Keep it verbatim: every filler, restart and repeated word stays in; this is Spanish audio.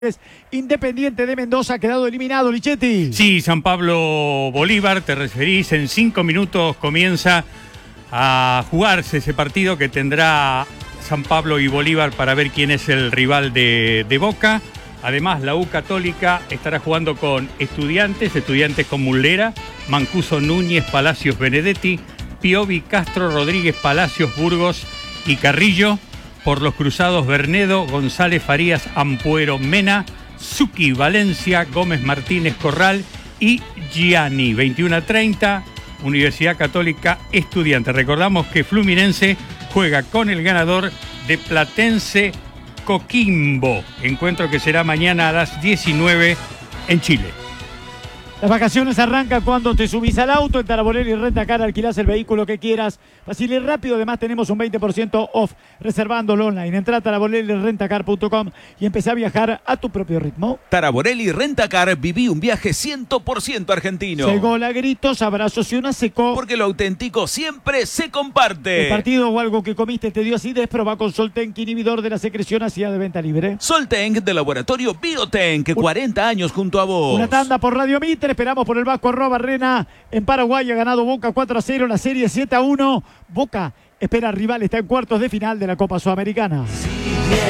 Independiente de Mendoza ha quedado eliminado, Lichetti. Sí, San Pablo Bolívar, te referís, en cinco minutos comienza a jugarse ese partido que tendrá San Pablo y Bolívar para ver quién es el rival de, de Boca. Además, la U Católica estará jugando con Estudiantes, Estudiantes con Muslera, Mancuso, Núñez, Palacios, Benedetti, Piovi, Castro, Rodríguez, Palacios, Burgos y Carrillo. Por los cruzados, Bernedo, González, Farías, Ampuero, Mena, Zucchi, Valencia, Gómez, Martínez, Corral y Gianni. veintiuno a treinta, Universidad Católica, Estudiantes. Recordamos que Fluminense juega con el ganador de Platense Coquimbo. Encuentro que será mañana a las diecinueve en Chile. Las vacaciones arrancan cuando te subís al auto. En Taraborelli Rentacar alquilás el vehículo que quieras. Fácil y rápido. Además tenemos un veinte por ciento off reservándolo online. Entrá a taraborelli rentacar punto com y empecé a viajar a tu propio ritmo. Taraborelli Rentacar, viví un viaje cien por ciento argentino. Se gola, gritos, abrazos y una seco. Porque lo auténtico siempre se comparte. El partido o algo que comiste te dio acidez, probá con Soltenk, inhibidor de la secreción ácida de venta libre. Soltenk de Laboratorio Biotenk, cuarenta años junto a vos. Una tanda por Radio Mitre. Esperamos por el Vasco arroba Rena. En Paraguay ha ganado Boca cuatro a cero, la serie siete a uno. Boca espera rival, está en cuartos de final de la Copa Sudamericana.